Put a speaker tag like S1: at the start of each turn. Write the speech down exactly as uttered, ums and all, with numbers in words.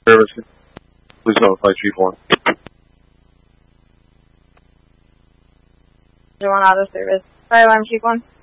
S1: service, please notify Chief one.
S2: one auto service. Fire alarm, Chief one.